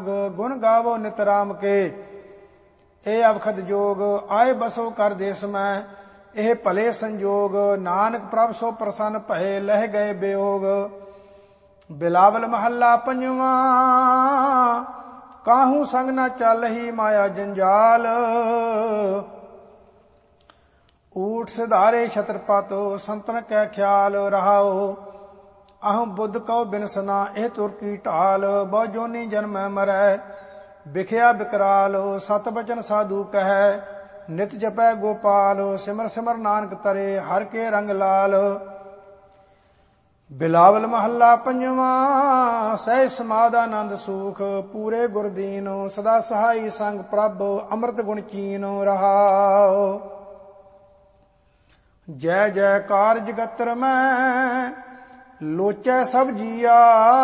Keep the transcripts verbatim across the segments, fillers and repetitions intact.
जोग गुण गावो नित राम के। ए अवखद जोग आए बसो कर देश में, एह भले संजोग नानक प्रभ सो प्रसन्न भये लह गए वियोग। बिलावल महला पंजवा काहू संग न चल ही माया जंजाल। ऊठ सिधारे छत्रपत संतन कै ख्याल रहाओ। अहम बुद्ध कौ बिनसना एह तुर की ढाल। बहु जोनी जन्म मरै बिखया बिकराल। सत बचन साधु कहे नित जपै गोपाल। सिमर सिमर नानक तरे हर के रंग लाल। बिलावल महला पंजवा सह समाद आनंद सुख। पूरे गुरदीन सदा सहाई संग प्रभ अमृत गुण चीन रहाओ। जय जयकार जगतर में लोचै सब जिया।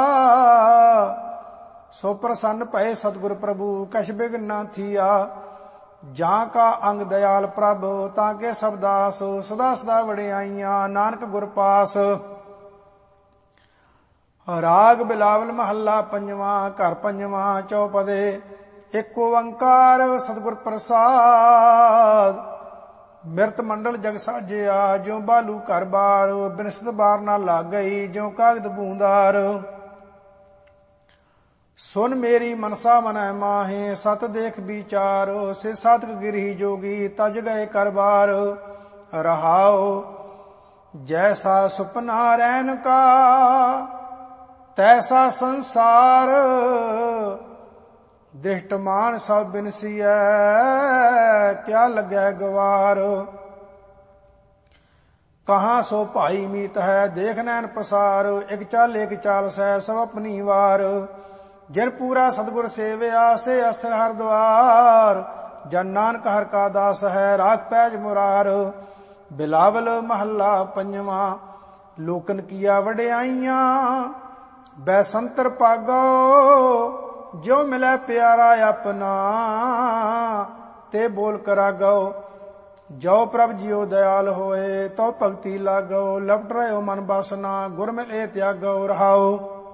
सो प्रसन्न भये सतगुर प्रभु कछ बिघ्न न थिया। जां का अंग दयाल प्रभ ताके सब दास। सदा सदा वड़ियाइयां नानक गुर पास। राग बिलावल महला पंजवा घर पंजवा चौपदे। एक ओंकार सतगुर प्रसाद। मिरत मंडल जग साजिया ज्यों बालू घर बार। बिनसत बार ना लाग गई ज्यों कागद बूंदार। सुन मेरी मनसा मन माहे सत देख विचार। से साधक गिरही जोगी तज गए कर बार। रहाओ जैसा सुपना रैन का तैसा संसार। दृष्टमान सब बिनसिया क्या लगे गवार। कहाँ सो भाई मीत है देख नैन पसार। एक चाल एक चाल सै सब अपनी वार। जिन पूरा सतगुर सेवया से असर हर द्वार। जन नानक हर का दास है राख पैज मुरार। बिलावल महला पंजवा लोकन किया वड्याइयां। बैसंतर पागो जो मिले प्यारा अपना। ते बोल करागो जो प्रभ जियो दयाल होए। तो भक्ति लागो लपट रहो मन बासना। गुर मिले त्यागो रहाओ।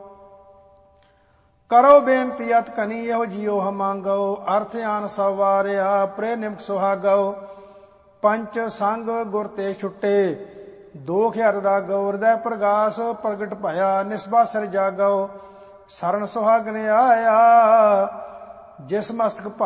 करो बेनती अत कनी यहो जियो हम मांगो। अर्थ आन सवारिया प्रे निमक सुहागो। पंच संग गुर ते छुट्टे दोख हर रागो। हृदय प्रगास प्रगट भया निस्बा सिर जागो। सरन सुहागन आया जिस मस्तक